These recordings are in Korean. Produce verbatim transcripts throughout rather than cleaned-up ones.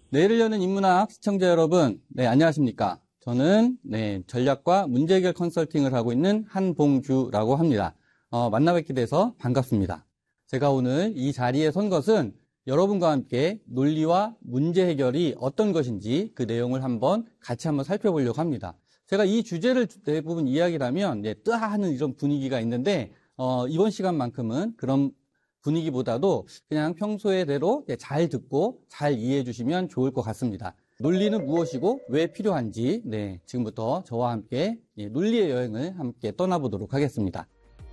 내일을 여는 인문학 시청자 여러분, 네, 안녕하십니까. 저는, 네, 전략과 문제 해결 컨설팅을 하고 있는 한봉주라고 합니다. 어, 만나 뵙게 돼서 반갑습니다. 제가 오늘 이 자리에 선 것은 여러분과 함께 논리와 문제 해결이 어떤 것인지 그 내용을 한번 같이 한번 살펴보려고 합니다. 제가 이 주제를 대부분 이야기를 하면, 네, 뜨하는 이런 분위기가 있는데, 어, 이번 시간만큼은 그런 분위기보다도 그냥 평소에대로 잘 듣고 잘 이해해 주시면 좋을 것 같습니다. 논리는 무엇이고 왜 필요한지, 네, 지금부터 저와 함께 논리의 여행을 함께 떠나보도록 하겠습니다.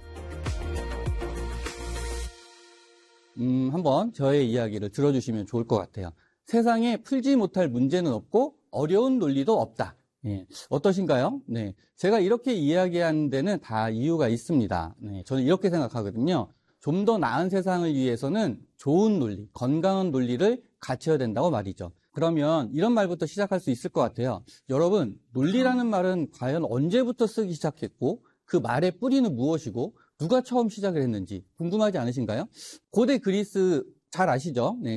음, 한번 저의 이야기를 들어주시면 좋을 것 같아요. 세상에 풀지 못할 문제는 없고 어려운 논리도 없다. 네, 어떠신가요? 네, 제가 이렇게 이야기하는 데는 다 이유가 있습니다. 네, 저는 이렇게 생각하거든요. 좀 더 나은 세상을 위해서는 좋은 논리, 건강한 논리를 갖춰야 된다고 말이죠. 그러면 이런 말부터 시작할 수 있을 것 같아요. 여러분, 논리라는 말은 과연 언제부터 쓰기 시작했고 그 말의 뿌리는 무엇이고 누가 처음 시작을 했는지 궁금하지 않으신가요? 고대 그리스 잘 아시죠? 네,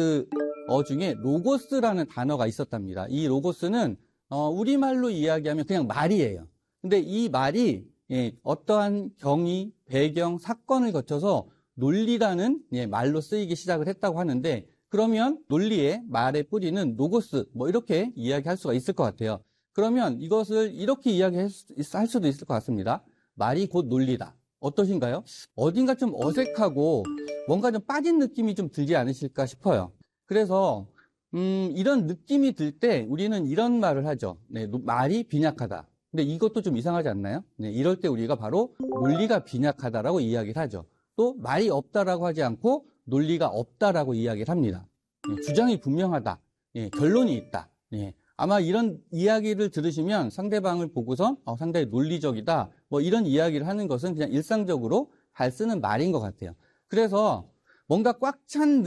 그리스어 중에 로고스라는 단어가 있었답니다. 이 로고스는 어, 우리말로 이야기하면 그냥 말이에요. 근데 이 말이 예, 어떠한 경위, 배경, 사건을 거쳐서 논리라는 예, 말로 쓰이기 시작을 했다고 하는데, 그러면 논리의 말의 뿌리는 로고스, 뭐 이렇게 이야기할 수가 있을 것 같아요. 그러면 이것을 이렇게 이야기할 수도 있을 것 같습니다. 말이 곧 논리다. 어떠신가요? 어딘가 좀 어색하고 뭔가 좀 빠진 느낌이 좀 들지 않으실까 싶어요. 그래서 음, 이런 느낌이 들 때 우리는 이런 말을 하죠. 네, 말이 빈약하다. 근데 이것도 좀 이상하지 않나요? 네, 이럴 때 우리가 바로 논리가 빈약하다라고 이야기를 하죠. 또 말이 없다라고 하지 않고 논리가 없다라고 이야기를 합니다. 네, 주장이 분명하다. 네, 결론이 있다. 네, 아마 이런 이야기를 들으시면 상대방을 보고선 어, 상당히 논리적이다. 뭐 이런 이야기를 하는 것은 그냥 일상적으로 잘 쓰는 말인 것 같아요. 그래서 뭔가 꽉 찬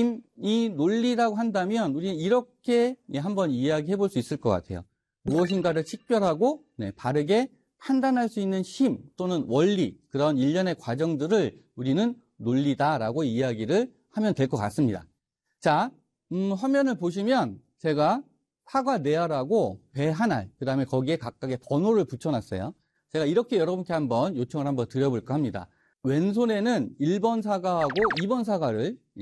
느낌이 논리라고 한다면 우리는 이렇게 한번 이야기해 볼 수 있을 것 같아요. 무엇인가를 식별하고 네, 바르게 판단할 수 있는 힘 또는 원리, 그런 일련의 과정들을 우리는 논리다라고 이야기를 하면 될 것 같습니다. 자, 음, 화면을 보시면 제가 사과 네 알하고 배 한 알, 그 다음에 거기에 각각의 번호를 붙여놨어요. 제가 이렇게 여러분께 한번 요청을 한번 드려볼까 합니다. 왼손에는 일 번 사과하고 이 번 사과를